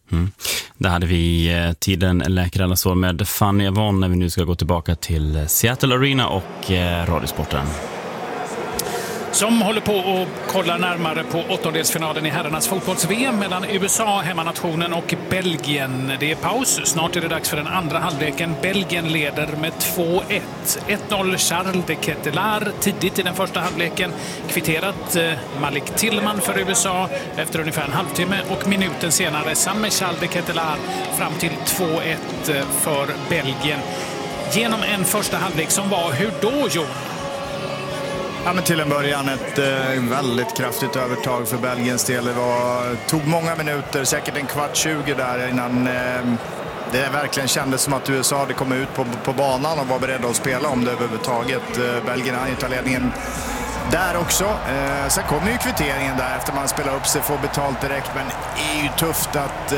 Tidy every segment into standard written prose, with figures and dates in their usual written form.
Där hade vi tiden läker alla sår med Fanny Yvonne när vi nu ska gå tillbaka till Seattle Arena och Radiosporten. Som håller på och kollar närmare på åttondelsfinalen i herrarnas fotbolls-VM mellan USA, hemmanationen, och Belgien. Det är paus. Snart är det dags för den andra halvleken. Belgien leder med 2-1. 1-0 Charles de Ketelaere tidigt i den första halvleken. Kvitterat Malik Tillman för USA efter ungefär en halvtimme. Och minuten senare samme Charles de Ketelaere fram till 2-1 för Belgien. Genom en första halvlek som var hur då, Jon? Ja, men till en början ett väldigt kraftigt övertag för Belgiens del. Det tog många minuter, säkert en kvart 20 där innan det verkligen kändes som att USA hade kommit ut på banan och var beredda att spela om det överhuvudtaget. Belgien hann ju ta ledningen där också. Sen kommer ju kvitteringen där efter man spelar upp sig, får betalt direkt, men det är ju tufft att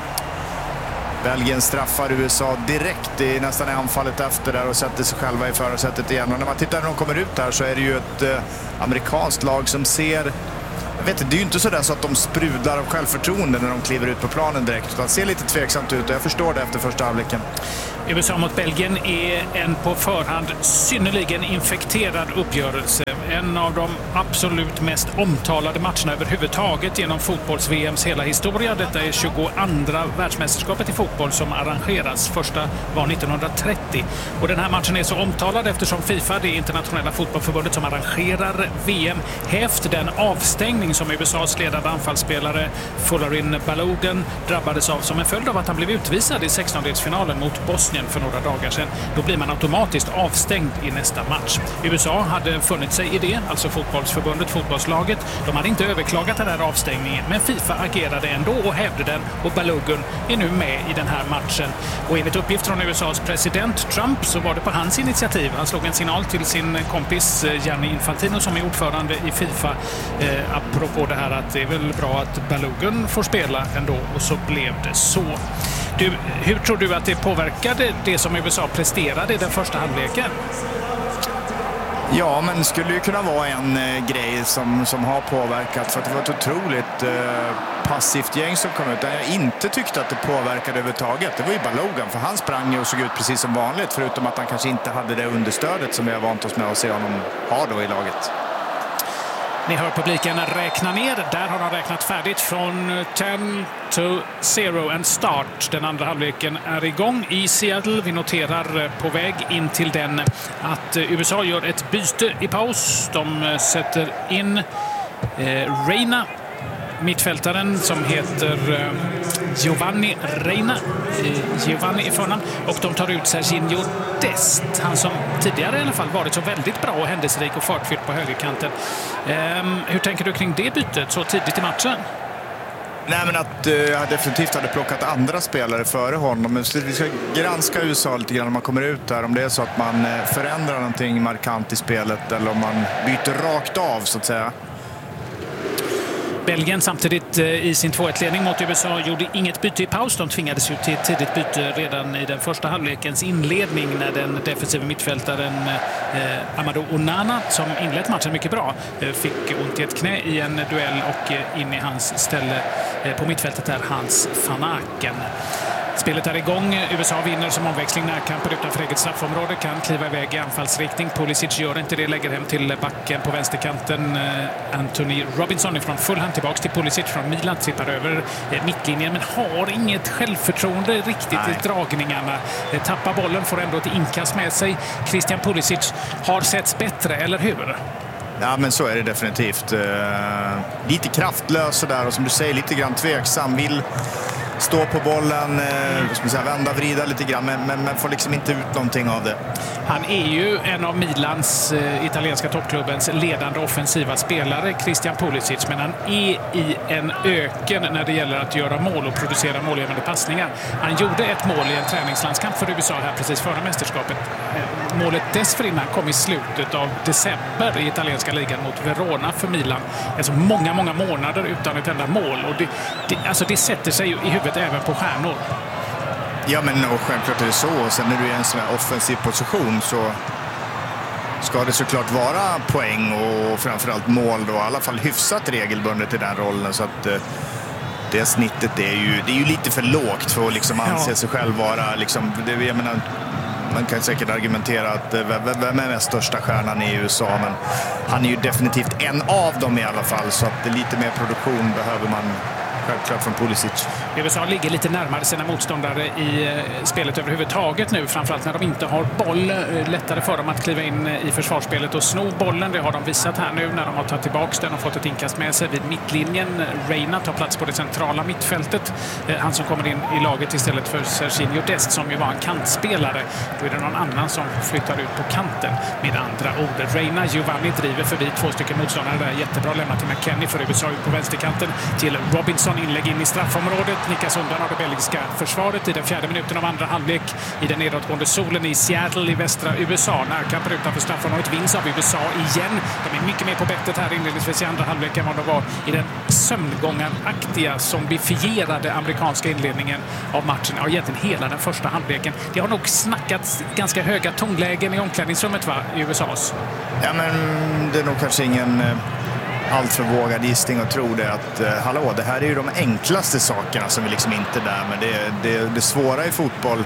Belgien straffar USA direkt i nästan anfallet efter där och sätter sig själva i förarsättet igen. Och när man tittar när de kommer ut här så är det ju ett amerikanskt lag som ser... Jag vet inte, det är ju inte sådär så att de sprudlar av självförtroende när de kliver ut på planen direkt. Det ser lite tveksamt ut och jag förstår det efter första halvleken. USA mot Belgien är en på förhand synnerligen infekterad uppgörelse. En av de absolut mest omtalade matcherna överhuvudtaget genom fotbolls-VMs hela historia. Detta är 22:a världsmästerskapet i fotboll som arrangeras. Första var 1930. Och den här matchen är så omtalad eftersom FIFA, det internationella fotbollförbundet som arrangerar VM, hävt den avstängning som USAs ledande anfallsspelare Folarin Balogun drabbades av som en följd av att han blev utvisad i 16-delsfinalen mot Bosnien för några dagar sedan. Då blir man automatiskt avstängd i nästa match. USA hade funnit sig i det, alltså fotbollsförbundet, fotbollslaget. De hade inte överklagat den här avstängningen, men FIFA agerade ändå och hävde den, och Balogun är nu med i den här matchen. Och enligt uppgift från USAs president Trump så var det på hans initiativ. Han slog en signal till sin kompis Gianni Infantino som är ordförande i FIFA apropå det här att det är väl bra att Balogun får spela ändå, och så blev det så. Du, hur tror du att det påverkade det som USA presterade i den första halvleken? Ja, men skulle ju kunna vara en grej som har påverkat, för att det var ett otroligt passivt gäng som kom ut. Där jag inte tyckte att det påverkade överhuvudtaget, det var ju Balogun, för han sprang och såg ut precis som vanligt, förutom att han kanske inte hade det understödet som vi har vant oss med att se honom ha då i laget. Ni hör publiken räkna ner. Där har de räknat färdigt från 10-0 en start. Den andra halvleken är igång i Seattle. Vi noterar på väg in till den att USA gör ett byte i paus. De sätter in Reina, mittfältaren som heter Giovanni Reina. Giovanni i förnamn. Och de tar ut Serginho Dest. Han som tidigare i alla fall varit så väldigt bra och händelserik och fartfylld på högerkanten. Hur tänker du kring det bytet så tidigt i matchen? Nej, men att jag definitivt hade plockat andra spelare före honom. Men vi ska granska USA lite grann när man kommer ut där. Om det är så att man förändrar någonting markant i spelet eller om man byter rakt av så att säga. Belgien samtidigt i sin 2-1-ledning mot USA gjorde inget byte i paus. De tvingades ju till ett tidigt byte redan i den första halvlekens inledning när den defensiva mittfältaren Amadou Onana, som inlett matchen mycket bra, fick ont i ett knä i en duell och in i hans ställe på mittfältet där Hans van Aken. Spelet är igång. USA vinner som omväxling närkamper utanför eget straffområde. Kan kliva iväg i anfallsriktning. Pulisic gör inte det. Lägger hem till backen på vänsterkanten. Anthony Robinson ifrån Fulham tillbaks till Pulisic från Milan. Tippar över mittlinjen men har inget självförtroende riktigt i dragningarna. Tappar bollen, får ändå ett inkast med sig. Christian Pulisic har setts bättre, eller hur? Ja, men så är det definitivt. Lite kraftlös där och som du säger lite grann tveksam. Vill stå på bollen, vända, vrida lite grann, men får liksom inte ut någonting av det. Han är ju en av Milans, italienska toppklubbens ledande offensiva spelare, Christian Pulisic, men han är i en öken när det gäller att göra mål och producera målgivande passningar. Han gjorde ett mål i en träningslandskamp för USA här precis före mästerskapet. Målet dessförinnan kom i slutet av december i italienska ligan mot Verona för Milan. Alltså många månader utan ett enda mål, och det sätter sig ju i huvudet även på stjärnor. Ja, men och självklart är det så. Och sen när du är i en sån här offensiv position så ska det såklart vara poäng och framförallt mål då, i alla fall hyfsat regelbundet i den rollen. Så att Det snittet är ju lite för lågt för att liksom anse sig själv vara liksom, jag menar, man kan säkert argumentera att vem är den största stjärnan i USA, men han är ju definitivt en av dem i alla fall, så att lite mer produktion behöver man självklart från Pulisic. USA ligger lite närmare sina motståndare i spelet överhuvudtaget nu, framförallt när de inte har boll. Lättare för dem att kliva in i försvarsspelet och sno bollen. Det har de visat här nu när de har tagit tillbaka den och fått ett inkast med sig vid mittlinjen. Reina tar plats på det centrala mittfältet. Han som kommer in i laget istället för Serginho Dest som ju var en kantspelare. Då är det någon annan som flyttar ut på kanten med andra ord. Reina Giovanni driver förbi 2 stycken motståndare där. Jättebra lämnat till McKennie för USA ut på vänsterkanten till Robinson. Inlägg in i straffområdet. Nickas undan av det belgiska försvaret i den 4:e minuten av andra halvlek i den nedåtgående solen i Seattle i västra USA. Närkamper utanför straffområdet vinns av USA igen. De är mycket mer på bettet här inledningsvis i andra halvlek än vad de var i den sömngångaraktiga, zombifierade amerikanska inledningen av matchen. Ja, egentligen hela den första halvleken. Det har nog snackats ganska höga tonlägen i omklädningsrummet, va, i USAs? Ja, men det är nog kanske ingen allt för vågad gissning att tro det att hallå, det här är ju de enklaste sakerna som vi liksom inte är där, men det svåra i fotboll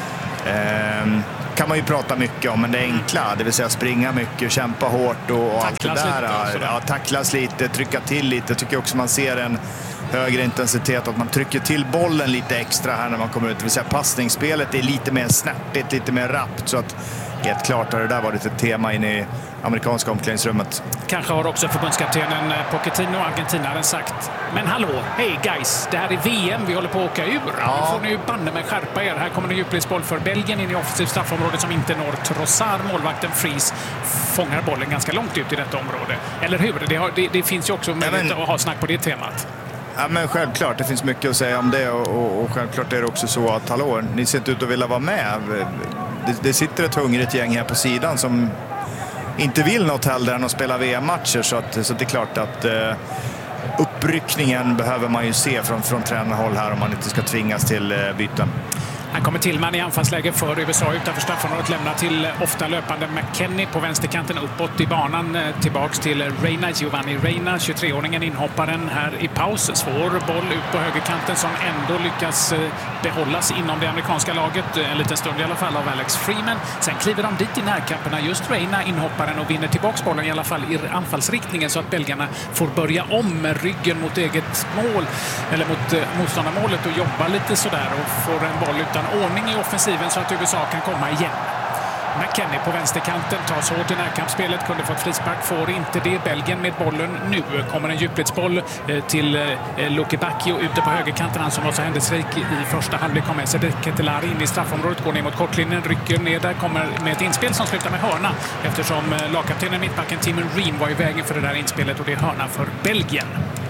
kan man ju prata mycket om, men det enkla, det vill säga springa mycket, kämpa hårt och allt det där. Ja, tacklas lite, trycka till lite. Tycker också man ser en högre intensitet, att man trycker till bollen lite extra här när man kommer ut. Det vill säga passningsspelet är lite mer snärtigt, lite mer rappt, så att helt klart har det där varit ett tema in i amerikanska omklädningsrummet. Kanske har också förbundskaptenen Pochettino, argentinaren, sagt: men hallå, hej guys, det här är VM, vi håller på att åka ur. Ja. Nu får ni ju banne med skärpa er. Här kommer en djupledsboll för Belgien in i offensivt straffområde som inte når Trossard. Målvakten Fries fångar bollen ganska långt ut i detta område. Eller hur? Det finns ju också möjlighet att ha snack på det temat. Ja, men självklart, det finns mycket att säga om det och självklart är det också så att hallå, ni ser inte ut att vilja vara med. Det sitter ett hungrigt gäng här på sidan som inte vill något hellre än att spela VM-matcher, så det är klart att uppryckningen behöver man ju se från tränarhåll här om man inte ska tvingas till byten. Han kommer till man i anfallsläge för USA utanför straffområdet, lämnar till ofta löpande McKennie på vänsterkanten uppåt i banan. Tillbaks till Reina, Giovanni Reina, 23-åringen, inhopparen här i paus. Svår boll ut på högerkanten som ändå lyckas behållas inom det amerikanska laget en liten stund i alla fall av Alex Freeman. Sen kliver de dit i närkamperna, just Reina, inhopparen, och vinner tillbaks bollen i alla fall i anfallsriktningen, så att belgarna får börja om med ryggen mot eget mål eller mot motståndarmålet och jobba lite sådär och får en boll utan ordning i offensiven så att USA kan komma igen. McKennie på vänsterkanten tas hårt i närkampsspelet, kunde fått frispark, får inte det. Belgien med bollen. Nu kommer en djupledsboll till Luke Bacchio ute på högerkanten. Han som var så händelserik i första halvlek kommer med sig Ketelari in i straffområdet, går ner mot kortlinjen, rycker ner där, kommer med ett inspel som slutar med hörna eftersom lagkaptenen mittbacken Tim Ream var i vägen för det där inspelet, och det är hörna för Belgien.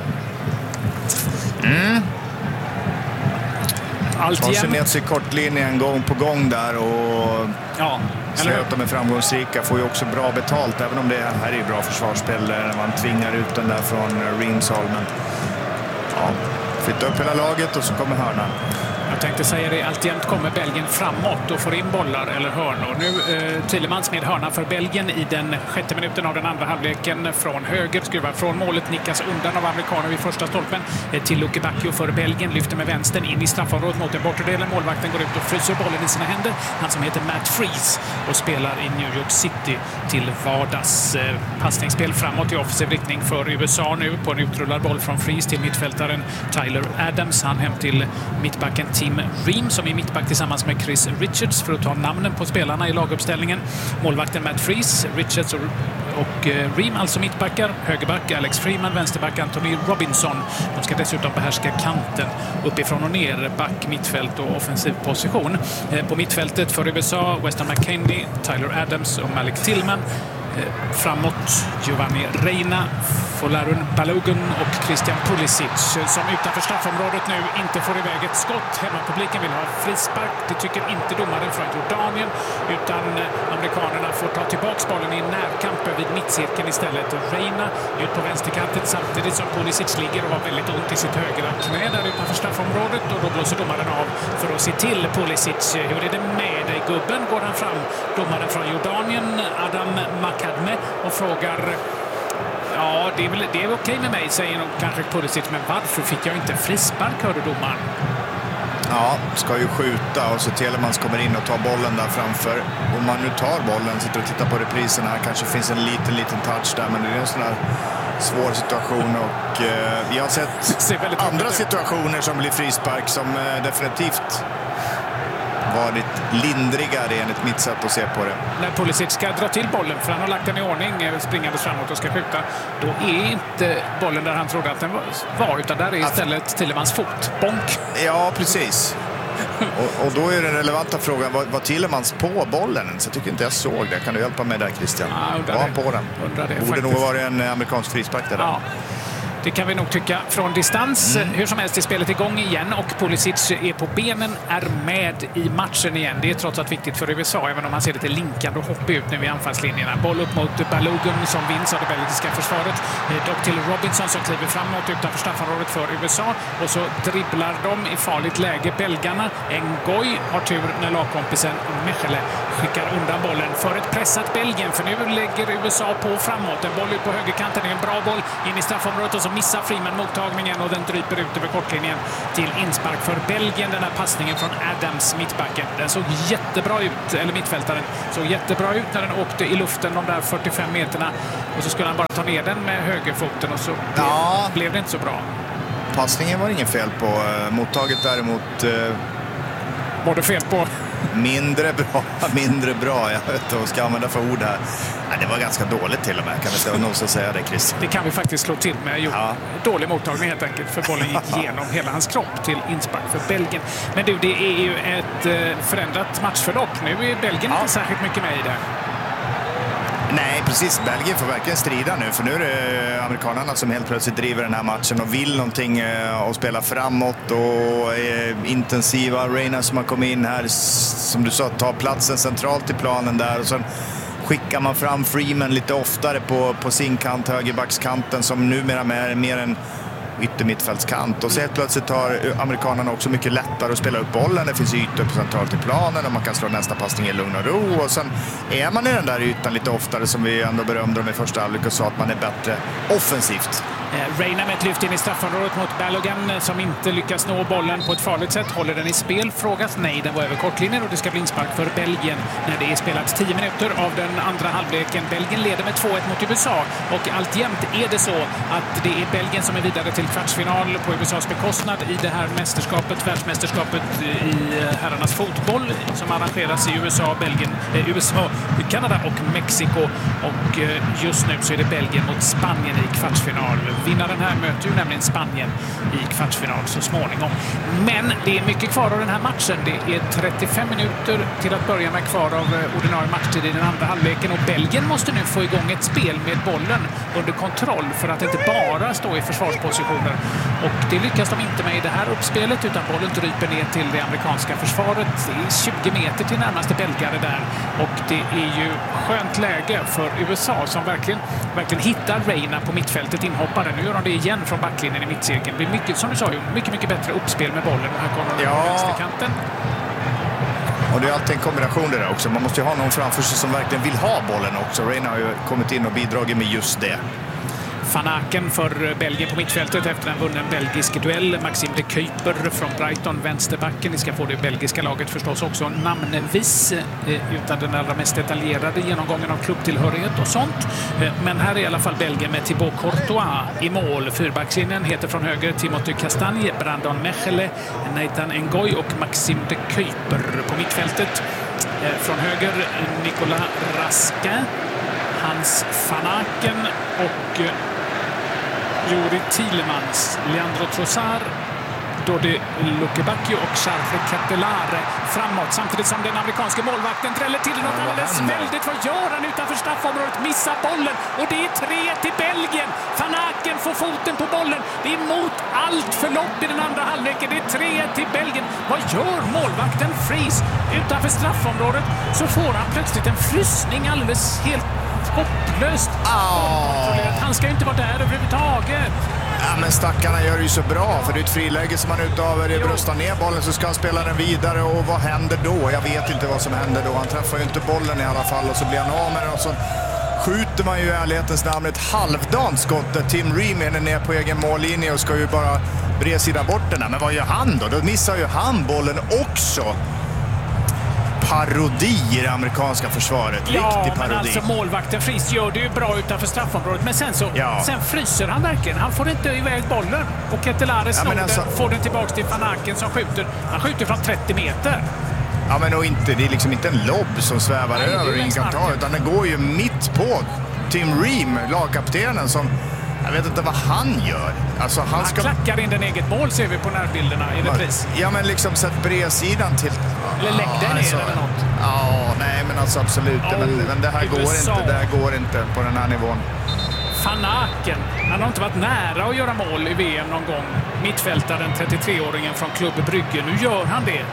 Tar sig ner till kortlinjen gång på gång där och ser att de är framgångsrika. Får ju också bra betalt, även om det här är bra försvarsspel när man tvingar ut den där från Reams håll. Men flytta upp hela laget och så kommer hörnan. Jag tänkte säga det, alltjämt kommer Belgien framåt och får in bollar eller hörnor. Nu Thielemans med hörna för Belgien i den 6:e minuten av den andra halvleken. Från höger, skruvar från målet, nickas undan av amerikaner vid första stolpen till Luke Bacchio för Belgien. Lyfter med vänstern in i straffområdet mot den bortre delen. Målvakten går ut och fryser bollen i sina händer. Han som heter Matt Freese och spelar i New York City till vardags. Passningsspel framåt i offensiv riktning för USA nu på en utrullad boll från Freese till mittfältaren Tyler Adams. Han hem till mittbacken Tim Ream som är mittback tillsammans med Chris Richards för att ta namnen på spelarna i laguppställningen. Målvakten Matt Freese, Richards och Ream alltså mittbackar. Högerback Alex Freeman, vänsterback Anthony Robinson. De ska dessutom behärska kanten uppifrån och ner, back, mittfält och offensiv position. På mittfältet för USA, Weston McKennie, Tyler Adams och Malik Tillman. Framåt Giovanni Reina, Folarin Balogun och Christian Pulisic som utanför straffområdet nu inte får iväg ett skott. Hemmapubliken vill ha frispark. Det tycker inte domaren från Jordanien, utan amerikanerna får ta tillbaka bollen i närkamp vid mittcirkeln istället. Reina ut på vänsterkanten samtidigt som Pulisic ligger och har väldigt ont i sitt högra knä där utanför straffområdet, och då blåser domaren av för att se till Pulisic. Hur är det med dig, gubben? Går han fram, domaren från Jordanien Adam Makadme, och frågar: Ja, det är okej med mig, säger nog kanske Pulisic, men varför fick jag inte frispark, hörde domaren? Ja, ska ju skjuta och så Telemans kommer in och tar bollen där framför. Om man nu tar bollen, sitter och tittar på reprisen här, kanske finns en liten touch där, men det är en sån här svår situation och vi har sett andra situationer som blir frispark som definitivt varit lindrigare enligt mitt sätt att se på det. När Pulisic ska dra till bollen, för han har lagt den i ordning, springande framåt och ska skjuta, då är inte bollen där han trodde att den var, utan där är istället Tillemans fot. Bonk! Ja, precis. Och då är den relevanta frågan, var Tillemans på bollen? Så jag tycker inte jag såg det. Kan du hjälpa mig där, Christian? Ja, var han på den? Borde nog vara en amerikansk frispark där. Ja. Det kan vi nog tycka från distans. Hur som helst är spelet igång igen och Pulisic är på benen, är med i matchen igen. Det är trots allt viktigt för USA, även om han ser lite linkande och hoppig ut nu vid anfallslinjerna. Boll upp mot Balogun som vinns av det belgiska försvaret. Dock till Robinson som kliver framåt utanför straffområdet för USA. Och så dribblar de i farligt läge, belgarna. Ngoy har tur när lagkompisen Mechele skickar undan bollen för ett pressat Belgien. För nu lägger USA på framåt. En boll ut på högerkanten är en bra boll in i straffområdet och så missar Freeman mottagningen och den dryper ut över kortlinjen till inspark för Belgien. Den här passningen från Adams, mittbacken. Den såg jättebra ut, eller mittfältaren såg jättebra ut när den åkte i luften de där 45 meterna. Och så skulle han bara ta ner den med högerfoten och så blev det inte så bra. Passningen var ingen fel på. Mottaget däremot... Var det fel på? Mindre bra. Jag vet inte vad jag ska använda för ord här. Nej, det var ganska dåligt till och med. Kan vi säga någon som säger det, Christian? Det kan vi faktiskt slå till med. Dålig mottagning helt enkelt, för bollen gick igenom hela hans kropp till inspark för Belgien. Men du, det är ju ett förändrat matchförlopp. Nu är Belgien inte särskilt mycket med i det. Nej, precis. Belgien får verkligen strida nu, för nu är det amerikanerna som helt plötsligt driver den här matchen och vill någonting och spela framåt och är intensiva. Reina som har kommit in här, som du sa, tar platsen centralt i planen där och sen skickar man fram Freeman lite oftare på sin kant, högerbackskanten, som numera är mer en yttermittfältskant. Och så helt plötsligt har amerikanerna också mycket lättare att spela upp bollen. Det finns ytor på centralt i planen och man kan slå nästa passning i lugn och ro. Och sen är man i den där ytan lite oftare, som vi ändå berömde dem i första halvlek och sa att man är bättre offensivt. Reina med ett lyft in i straffområdet mot Balogun som inte lyckas nå bollen på ett farligt sätt. Håller den i spel? Frågas nej, den var över kortlinjen och det ska bli inspark för Belgien när det är spelat 10 minuter av den andra halvleken. Belgien leder med 2-1 mot USA och alltjämt är det så att det är Belgien som är vidare till kvartsfinal på USAs bekostnad i det här mästerskapet, världsmästerskapet i herrarnas fotboll som arrangeras i USA, Kanada och Mexiko. Och just nu så är det Belgien mot Spanien i kvartsfinal. Vinnaren här möter ju nämligen Spanien i kvartsfinal så småningom. Men det är mycket kvar av den här matchen. Det är 35 minuter till att börja med kvar av ordinarie matchtid i den andra halvleken. Och Belgien måste nu få igång ett spel med bollen under kontroll för att inte bara stå i försvarspositioner. Och det lyckas de inte med i det här uppspelet, utan bollen dryper ner till det amerikanska försvaret. Det är 20 meter till närmaste belgare där. Och det är ju skönt läge för USA som verkligen hittar Reina på mittfältet, inhoppare. Nu gör de det igen från backlinjen i mittcirkeln. Det blir mycket, som du sa, mycket bättre uppspel med bollen. Och här kommer de på vänsterkanten. Och det är alltid en kombination det där också. Man måste ju ha någon framför sig som verkligen vill ha bollen också. Reina har ju kommit in och bidragit med just det. Van Aken för Belgien på mittfältet efter en vunnen belgisk duell. Maxim de Kuyper från Brighton, vänsterbacken. Ni ska få det belgiska laget förstås också namnvis, utan den allra mest detaljerade genomgången av klubbtillhörighet och sånt. Men här är i alla fall Belgien med Thibaut Courtois i mål. Fyrbackslinjen heter från höger Timothy Castagne, Brandon Mechele, Nathan Ngoy och Maxim de Kuyper på mittfältet. Från höger Nicolas Raskin, Hans Van Aken och Juri Tillemans, Leandro Trossard, Dodi Lukebakio och Charles Ketelare framåt, samtidigt som den amerikanske målvakten dräller till något alldeles väldigt. Vad gör han utanför straffområdet? Missar bollen och det är 3 till Belgien. Van Aken får foten på bollen. Det är mot allt förlopp i den andra halvleken. Det är 3 till Belgien. Vad gör målvakten Fries? Utanför straffområdet så får han plötsligt en frysning alldeles helt hopplöst. Han ska ju inte vara där överhuvudtaget. Ja, men stackarna gör det ju så bra, för det är ett friläge som man bröstar ner bollen, så ska han spela den vidare, och vad händer då? Jag vet inte vad som händer då. Han träffar ju inte bollen i alla fall, och så blir han av med den och så skjuter skjuter man ju i ärlighetens namn ett halvdant skott där Tim Ream är ner på egen mållinje och ska ju bara bredsida bort den där. Men vad gör han då? Då missar ju han bollen också. Parodi i det amerikanska försvaret. Riktig parodi. Men alltså målvakten Friis gör det ju bra utanför straffområdet. Men sen fryser han verkligen. Han får inte iväg bollen. Och Ketelare snor den, får den tillbaka till Van Aken som skjuter. Han skjuter från 30 meter. Ja, men och inte, det är liksom inte en lobb som svävar över och ingen kan ta, utan den går ju mitt på Tim Ream, lagkaptenen, som jag vet inte vad han gör. Alltså, han klackar in den eget mål, ser vi på närbilderna i repris. Ja, men liksom sett bredsidan till... Eller lägg den ner eller något. Ja, nej, men alltså absolut. Men det här går inte på den här nivån. Van Aken, han har inte varit nära att göra mål i VM någon gång. Mittfältaren, 33-åringen från Club Brugge. Nu gör han det.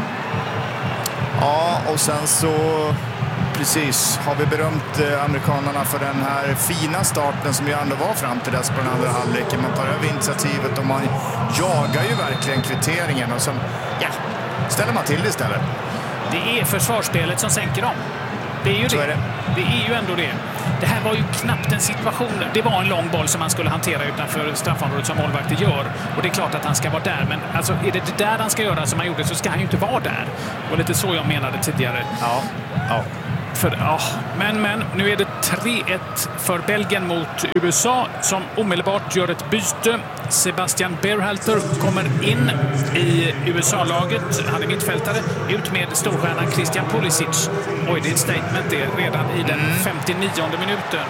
Ja, och sen så precis har vi berömt amerikanerna för den här fina starten som ju ändå var fram till dess på den andra halvleken. Man tar över initiativet och man jagar ju verkligen kvitteringen och sen ställer man till det istället. Det är försvarsspelet som sänker dem. Det är ju det. Det är ju ändå det. Det här var ju knappt en situation. Det var en lång boll som han skulle hantera utanför straffområdet som målvakter gör. Och det är klart att han ska vara där. Men alltså, är det där han ska göra som han gjorde så ska han ju inte vara där. Det var lite så jag menade tidigare. Ja. Men nu är det 3-1 för Belgien mot USA som omedelbart gör ett byte. Sebastian Berhalter kommer in i USA-laget. Han är mittfältare. Ut med storstjärnan Christian Pulisic. Oj, det är ett statement det redan i den 59:e minuten.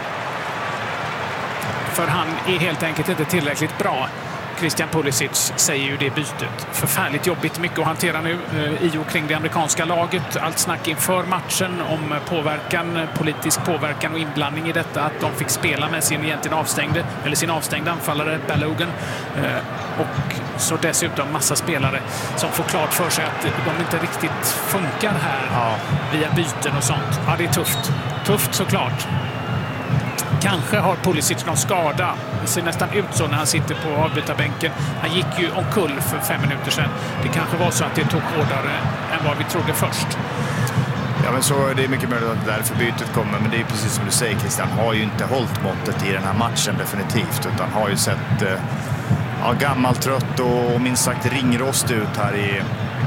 För han är helt enkelt inte tillräckligt bra. Christian Pulisic säger ju det bytet. Förfärligt jobbigt, mycket att hantera nu i och kring det amerikanska laget. Allt snack inför matchen om påverkan, politisk påverkan och inblandning i detta. Att de fick spela med sin avstängde anfallare Balogun. Och så dessutom massa spelare som får klart för sig att de inte riktigt funkar här via byten och sånt. Ja, det är tufft. Tufft såklart. Kanske har Pulisic någon skada. Det ser nästan ut så när han sitter på avbytarbänken. Han gick ju omkull för 5 minuter sedan. Det kanske var så att det tog hårdare än vad vi trodde först. Ja, men så det är mycket möjligt att därför bytet kommer. Men det är precis som du säger, Christian. Har ju inte hållit måttet i den här matchen definitivt. Utan har ju sett gammalt, trött och minst sagt ringrost ut här i...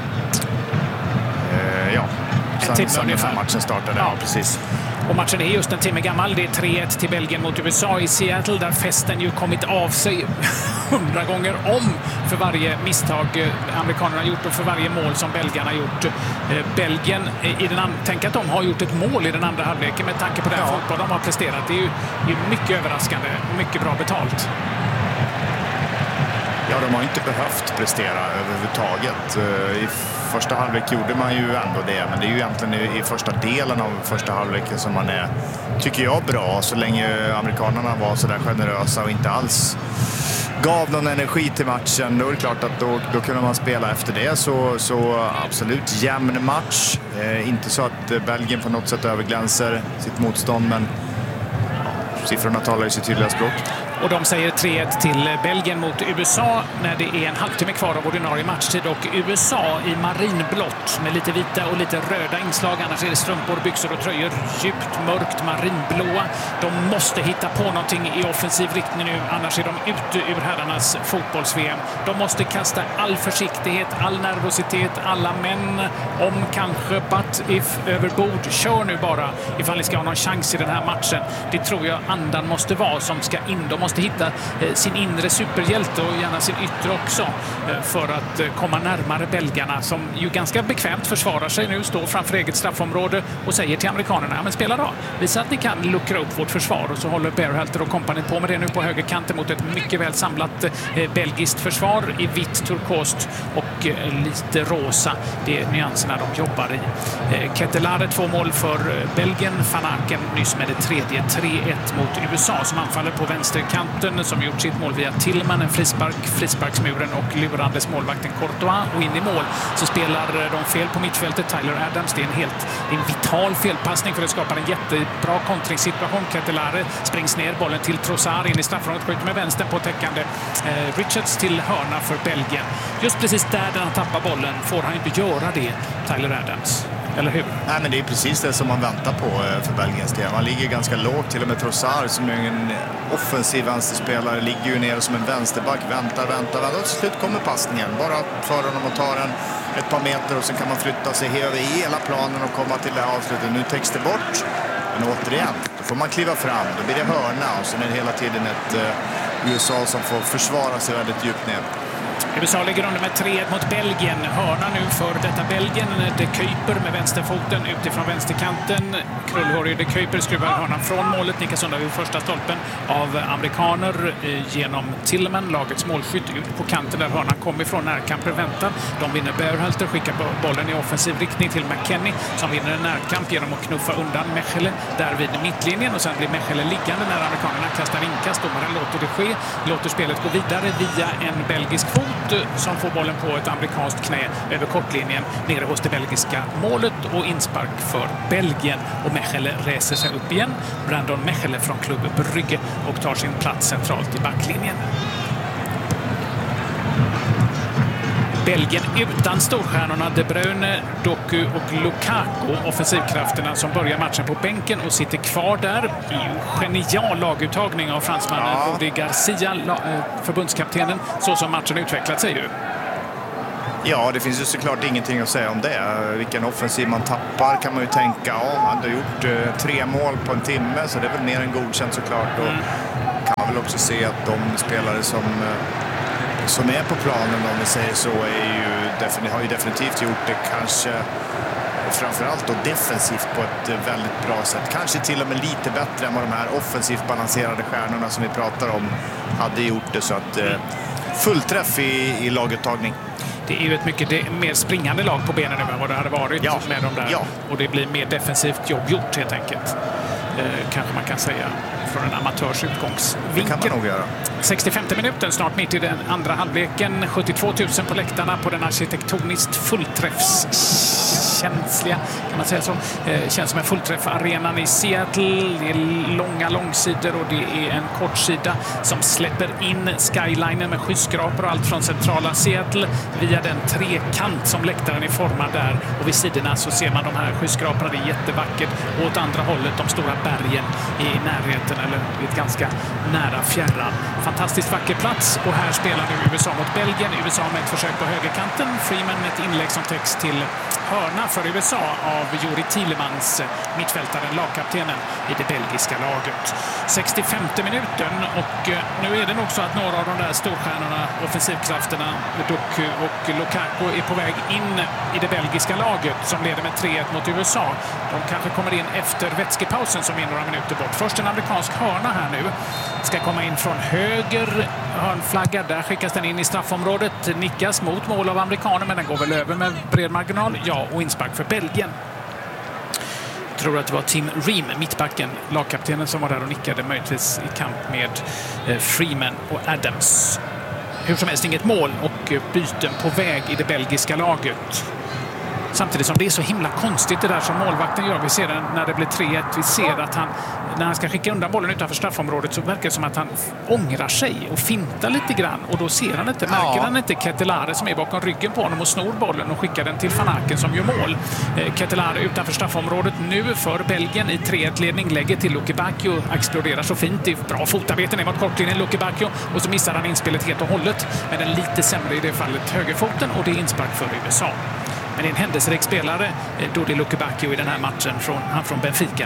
sen den här matchen startade. Ja, precis. Och matchen är just en timme gammal. Det är 3-1 till Belgien mot USA i Seattle där festen ju kommit av sig 100 gånger om för varje misstag amerikanerna har gjort och för varje mål som belgarna har gjort. Belgien, tänk att de har gjort ett mål i den andra halvleken med tanke på den fotboll de har presterat. Det är ju mycket överraskande och mycket bra betalt. Ja, de har inte behövt prestera överhuvudtaget. I första halvlek gjorde man ju ändå det, men det är ju egentligen i första delen av första halvleken som man är, tycker jag, bra. Så länge amerikanerna var så där generösa och inte alls gav någon energi till matchen, då är det klart att då kunde man spela efter det. Så absolut jämn match. Inte så att Belgien på något sätt överglänser sitt motstånd, men siffrorna talar i sitt tydliga språk. Och de säger 3-1 till Belgien mot USA när det är en halvtimme kvar av ordinarie matchtid. Och USA i marinblått med lite vita och lite röda inslag. Annars är det strumpor, byxor och tröjor djupt mörkt marinblåa. De måste hitta på någonting i offensiv riktning nu. Annars är de ute ur herrarnas fotbolls-VM. De måste kasta all försiktighet, all nervositet, alla män om kanske but if över bord. Kör nu bara ifall ni ska ha någon chans i den här matchen. Det tror jag andan måste vara som ska in. De måste hitta sin inre superhjälte och gärna sin yttre också för att komma närmare belgarna som ju ganska bekvämt försvarar sig nu, står framför eget straffområde och säger till amerikanerna, men spela då. Visa att ni kan luckra upp vårt försvar. Och så håller Berhalter och kompaniet på med det nu på högerkanten mot ett mycket väl samlat belgiskt försvar i vitt, turkost och lite rosa. Det är nyanserna de jobbar i. Ketelare 2 mål för Belgien. Van Aken nyss med det tredje. 3-1 mot USA som anfaller på vänsterkanten som gjort sitt mål via Tillman, en frisparksmuren och lurandes målvakten Courtois. Och in i mål så spelar de fel på mittfältet. Tyler Adams, det är en vital felpassning för att skapa en jättebra kontringssituation. Ketelare springs ner, bollen till Trossard in i straffområdet, skjuter med vänstern på täckande Richards till hörna för Belgien. Just precis där han tappar bollen får han inte göra det, Tyler Adams. eller hur? Nej, men det är precis det som man väntar på för Belgiens del. Man ligger ganska lågt, till och med Trossard som är en offensiv vänsterspelare ligger ju ner som en vänsterback, väntar och till slut kommer passningen. Bara för honom och tar den ett par meter och sen kan man flytta sig över hela planen och komma till det här avslutet. Nu täcks det bort, men återigen, då får man kliva fram, då blir det hörna och sen är det hela tiden ett USA som får försvara sig väldigt djupt ner. USA ligger under med 3-1 mot Belgien. Hörna nu för detta Belgien. De Kuyper med vänsterfoten utifrån vänsterkanten. Krullhårig De Kuyper skruvar hörnan från målet. Nickas undan vid första stolpen av amerikaner genom Tillman, lagets målskytt, ut på kanten där hörnan kommer ifrån. Närkamper väntar. De vinner Berhalter, skickar bollen i offensiv riktning till McKennie som vinner en närkamp genom att knuffa undan Mechele där vid mittlinjen och sen blir Mechele liggande när amerikanerna kastar inkast. Domaren låter det ske, låter spelet gå vidare via en belgisk fot som får bollen på ett amerikanskt knä över kortlinjen nere hos det belgiska målet och inspark för Belgien. Och Mechele reser sig upp igen. Brandon Mechele från Club Brugge och tar sin plats centralt i backlinjen. Belgien utan storstjärnorna De Bruyne, Doku och Lukaku. Offensivkrafterna som börjar matchen på bänken och sitter kvar där. Det är ju genial laguttagning av fransmannen Rudi Garcia, förbundskaptenen, så som matchen utvecklat sig ju. Ja, det finns ju såklart ingenting att säga om det. Vilken offensiv man tappar kan man ju tänka. Ja, man hade gjort 3 mål på en timme så det är väl mer än godkänt såklart. Och kan man väl också se att de spelare som är på planen, om vi säger så, har ju definitivt gjort det kanske framförallt då defensivt på ett väldigt bra sätt. Kanske till och med lite bättre än vad de här offensivt balanserade stjärnorna som vi pratar om hade gjort det. Så att fullträff i laguttagning. Det är ju ett mycket mer springande lag på benen nu än vad det hade varit med dem där. Ja. Och det blir mer defensivt jobb gjort helt enkelt. Kanske man kan säga från en amatörs utgångsvinkel. Det kan man nog göra. 65 minuten, snart mitt i den andra halvleken. 72 000 på läktarna på den arkitektoniskt fullträffskänsliga, kan man säga så. Känns som en fullträff-arenan i Seattle. Det är långa långsidor och det är en kortsida som släpper in skylinen med skyskrapor och allt från centrala Seattle via den trekant som läktaren är formad där. Och vid sidorna så ser man de här skyskraporna. Det är jättevackert. Och åt andra hållet de stora bergen i närheten eller ett ganska nära fjärran. Fantastiskt vacker plats och här spelar nu USA mot Belgien. USA med ett försök på högerkanten. Freeman med ett inlägg som täcks till hörna för USA av Juri Tielemans, mittfältaren, lagkaptenen i det belgiska laget. 65 minuten och nu är det nog så att några av de där storstjärnorna, offensivkrafterna, Doku och Lukaku är på väg in i det belgiska laget som leder med 3-1 mot USA. De kanske kommer in efter vätskepausen som är några minuter bort. Först en amerikansk hörna här nu. Ska komma in från höger hörnflagga. Där skickas den in i straffområdet. Nickas mot mål av amerikaner men den går väl över med bred marginal. Ja, och inspark för Belgien. Jag tror att det var Tim Ream, mittbacken, lagkaptenen, som var där och nickade, möjligtvis i kamp med Freeman och Adams. Hur som helst inget mål och byten på väg i det belgiska laget. Samtidigt som det är så himla konstigt det där som målvakten gör. Vi ser det när det blir 3-1. Vi ser att när han ska skicka undan bollen utanför straffområdet så verkar det som att han ångrar sig och fintar lite grann. Och då ser han inte, märker han inte Ketelare som är bakom ryggen på honom och snor bollen och skickar den till Van Aken som gör mål. Ketelare utanför straffområdet nu för Belgien i 3-1-ledning. Lägger till Lukebakio, exploderar så fint. Det är bra fotarbete ner mot kortlinjen Lukebakio och så missar han inspelet helt och hållet. Men den lite sämre i det fallet högerfoten och det är inspark för USA. Men det är en händelserik spelare, Dodi Lukebakio, i den här matchen, från Benfica.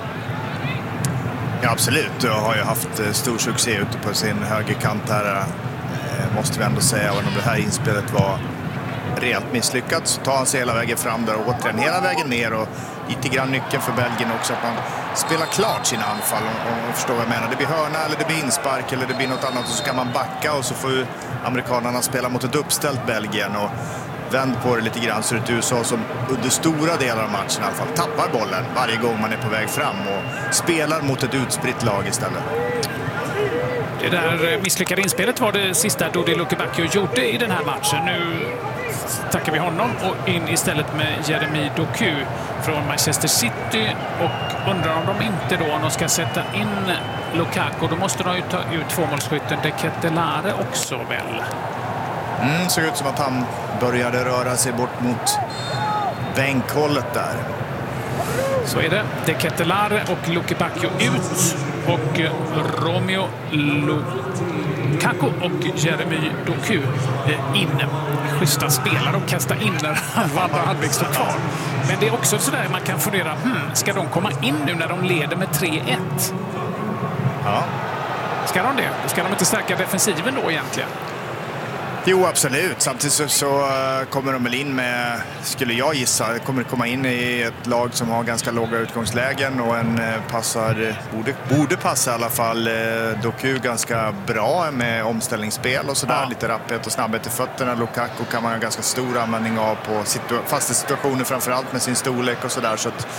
Ja, absolut. Jag har ju haft stor succé ute på sin högerkant här. Måste vi ändå säga. Och om det här inspelet var rejält misslyckat så tar han sig hela vägen fram där och återigen hela vägen ner. Och lite grann nyckeln för Belgien också att man spelar klart sina anfall. Om förstår vad jag menar. Det blir hörna eller det blir inspark eller det blir något annat och så kan man backa och så får ju amerikanerna spela mot ett uppställt Belgien. Och vänd på det lite grann så det är USA som under stora delar av matchen i alla fall tappar bollen varje gång man är på väg fram och spelar mot ett utspritt lag istället. Det där misslyckade inspelet var det sista Dodi Lukebakio gjorde i den här matchen. Nu tackar vi honom och in istället med Jeremy Doku från Manchester City och undrar om de inte då, om de ska sätta in Lukaku, då måste de ju ta ut tvåmålsskytten De Ketelare också väl. Såg ut som att han började röra sig bort bänkhållet där. Så är det. De Ketelaere och Luke Bacchio ut och Romeo Lukaku och Jeremy Doku in. Schyssta spelare och kasta in när andra halvlek står kvar. Men det är också sådär man kan fundera, ska de komma in nu när de leder med 3-1? Ja. Ska de det? Ska de inte stärka defensiven då egentligen? Jo, absolut. Samtidigt så kommer de väl in med, skulle jag gissa, kommer komma in i ett lag som har ganska låga utgångslägen och en borde passa i alla fall Doku ganska bra med omställningsspel och sådär. Ja. Lite rapphet och snabbhet i fötterna. Lukaku kan man ha ganska stor användning av på fasta situationer, framförallt med sin storlek och sådär. Så att,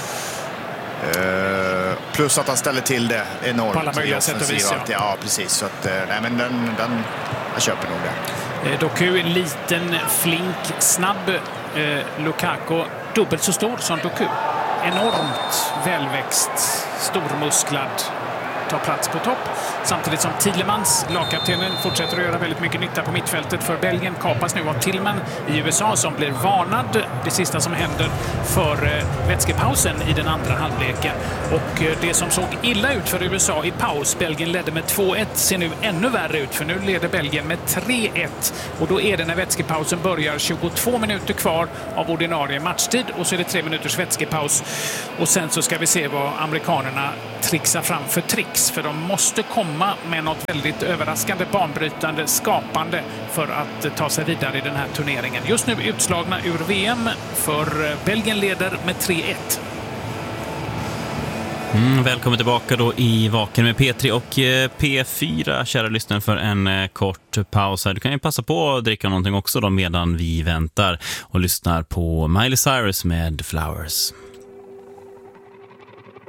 plus att han ställer till det enormt. På alla möjliga sätt och vis, ja, precis. Så att, nej, men jag köper nog det. Doku är liten, flink, snabb. Lukaku dubbelt så stor som Doku. Enormt välväxt, stormusklad, tar plats på topp. Samtidigt som Tielemans, lagkaptenen, fortsätter att göra väldigt mycket nytta på mittfältet för Belgien. Kapas nu av Tillman i USA som blir varnad. Det sista som händer för vätskepausen i den andra halvleken. Och det som såg illa ut för USA i paus, Belgien ledde med 2-1, ser nu ännu värre ut. För nu leder Belgien med 3-1. Och då är det när vätskepausen börjar 22 minuter kvar av ordinarie matchtid. Och så är det 3 minuters vätskepaus. Och sen så ska vi se vad amerikanerna trixar fram för tricks. För de måste komma med något väldigt överraskande, banbrytande, skapande för att ta sig vidare i den här turneringen. Just nu utslagna ur VM, för Belgien leder med 3-1. Välkommen tillbaka då i Vaken med P3 och P4, kära lyssnare, för en kort paus här. Du kan ju passa på att dricka någonting också då medan vi väntar och lyssnar på Miley Cyrus med Flowers.